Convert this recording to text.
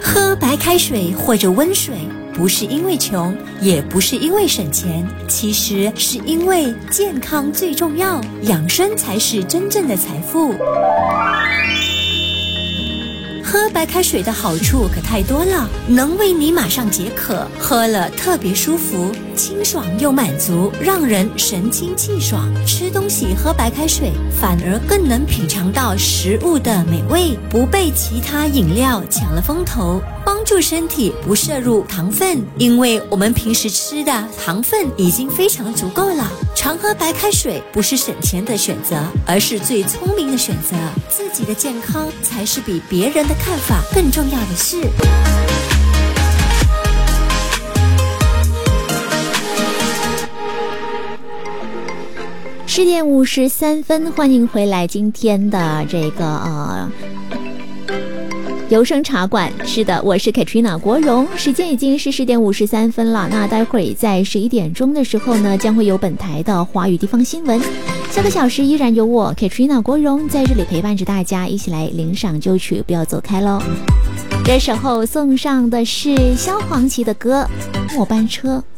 喝白开水或者温水，不是因为穷，也不是因为省钱，其实是因为健康最重要，养生才是真正的财富。喝白开水的好处可太多了，能为你马上解渴，喝了特别舒服，清爽又满足，让人神清气爽。吃东西喝白开水，反而更能品尝到食物的美味，不被其他饮料抢了风头，帮助身体不摄入糖分，因为我们平时吃的糖分已经非常足够了。常喝白开水不是省钱的选择，而是最聪明的选择。自己的健康才是比别人的看法更重要的事。 10点53分，欢迎回来。今天的这个有声茶馆，是的，我是 Katrina 国荣，时间已经是10点53分了。那待会儿在11点钟的时候呢，将会有本台的华语地方新闻。下个小时依然有我 Katrina 国荣在这里陪伴着大家，一起来领赏旧曲，不要走开喽。这时候送上的是萧煌奇的歌《末班车》。